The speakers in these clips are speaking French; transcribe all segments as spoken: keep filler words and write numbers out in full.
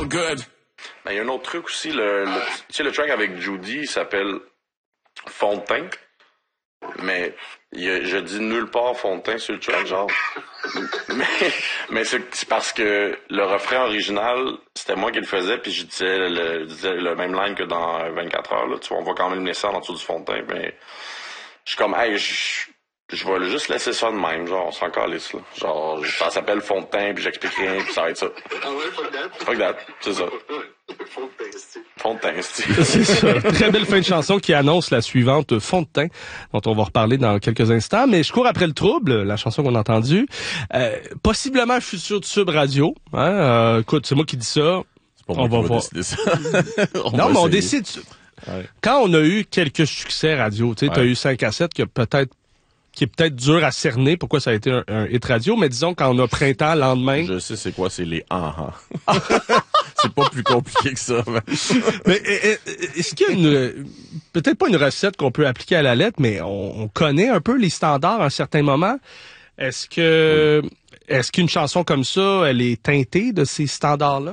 good. Ben, il y a un autre truc aussi, le, le tu sais, le track avec Judy, il s'appelle Fond de teint. Mais il a, je dis nulle part fond de teint sur le track, genre. mais mais c'est, c'est parce que le refrain original, c'était moi qui le faisais, puis je disais le, je disais le même line que dans vingt-quatre heures, là. Tu vois, on va quand même laisser en dessous du fond de teint, mais je suis comme, hey, je... Je vais juste laisser ça de même, genre, on s'en calisse, là. Genre, ça s'appelle fond de teint, puis j'explique rien, puis ça va être ça. Ah ouais, fuck that? Fuck that, c'est ça. Fond de teint, c'est... Fond de teint, c'est... C'est ça. Très belle fin de chanson qui annonce la suivante, Fond de teint, dont on va reparler dans quelques instants. Mais je cours après le trouble, la chanson qu'on a entendue. Euh, possiblement futur de Sub Radio. Hein? Euh, écoute, c'est moi qui dis ça. C'est pas moi on qui va va voir. décider ça. on Non, va mais on essayer. décide. Ouais. Quand on a eu quelques succès radio, tu sais, Ouais. t'as eu cinq à sept que peut-être qui est peut-être dur à cerner pourquoi ça a été un, un hit radio, mais disons quand on a printemps, lendemain. Je sais c'est quoi, c'est les ah ah. C'est pas plus compliqué que ça. Mais, mais est-ce qu'il y a une peut-être pas une recette qu'on peut appliquer à la lettre, mais on, on connaît un peu les standards à un certain moment. Est-ce que oui. est-ce qu'une chanson comme ça, elle est teintée de ces standards-là?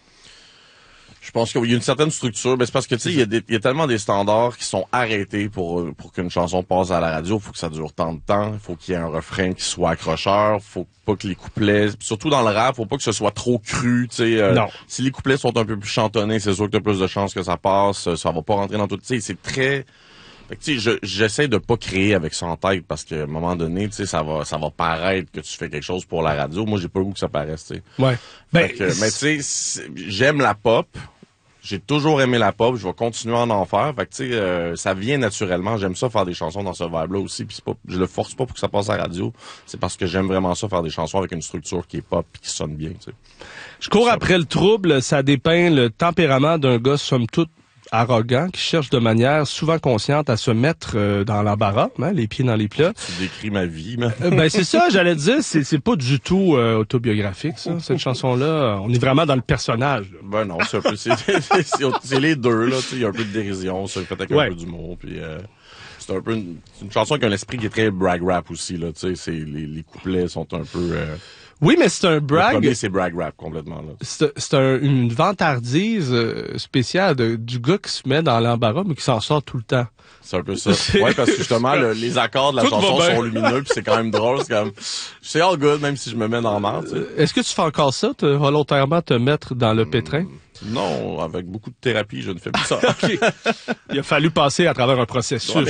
Je pense qu'il y a une certaine structure, mais c'est parce que tu sais, il y a des, il y a tellement des standards qui sont arrêtés pour pour qu'une chanson passe à la radio. Il faut que ça dure tant de temps, il faut qu'il y ait un refrain qui soit accrocheur, faut pas que les couplets, surtout dans le rap, faut pas que ce soit trop cru. Tu sais, euh, non. Si les couplets sont un peu plus chantonnés, c'est sûr que t'as plus de chances que ça passe. Ça va pas rentrer dans tout. Tu sais, c'est très. Fait que, tu sais, je, j'essaie de pas créer avec ça en tête parce qu'à un moment donné, tu sais, ça va, ça va paraître que tu fais quelque chose pour la radio. Moi, j'ai pas le goût que ça paraisse, tu sais. Ouais. Ben, que, mais tu sais, j'aime la pop. J'ai toujours aimé la pop. Je vais continuer à en faire. Fait que, tu sais, euh, ça vient naturellement. J'aime ça faire des chansons dans ce vibe-là aussi. Puis c'est pas, je le force pas pour que ça passe à la radio. C'est parce que j'aime vraiment ça faire des chansons avec une structure qui est pop et qui sonne bien, tu sais. Je cours ça après va. Le trouble. Ça dépeint le tempérament d'un gars, somme toute, arrogant, qui cherche de manière souvent consciente à se mettre euh, dans l'embarras, hein, les pieds dans les plats. Tu décris ma vie, mais... euh, ben c'est ça, j'allais te dire, c'est c'est pas du tout euh, autobiographique, ça, cette chanson-là. On est vraiment dans le personnage. Là. Ben non, c'est un peu, c'est, c'est, c'est, c'est les deux là, tu sais, il y a un peu de dérision, ça fait avec ouais. un peu d'humour, puis euh, c'est un peu une, c'est une chanson qui a un esprit qui est très brag rap aussi là, tu sais, c'est les, les couplets sont un peu. Euh, Oui, mais c'est un brag. Le premier, c'est brag rap complètement là. C'est, c'est un, une vantardise euh, spéciale de, du gars qui se met dans l'embarras mais qui s'en sort tout le temps. C'est un peu ça. Ouais, parce que justement le, les accords de la tout chanson sont lumineux puis c'est quand même drôle. C'est comme c'est all good même si je me mets dans la merde. Tu sais. Est-ce que tu fais encore ça, te, volontairement te mettre dans le pétrin? Non, avec beaucoup de thérapie, je ne fais plus ça. Okay. Il a fallu passer à travers un processus. Ouais,